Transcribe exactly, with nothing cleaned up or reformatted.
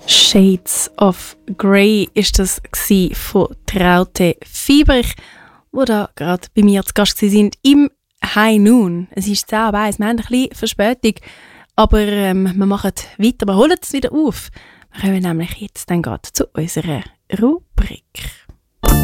Shades of Grey ist das von Traute Fieberich, die da gerade bei mir zu Gast sind im High Noon. Es ist zehn Uhr eins, wir haben ein bisschen Verspätung, aber ähm, wir machen weiter, wir holen es wieder auf. Wir kommen nämlich jetzt dann gerade zu unserer Rubrik.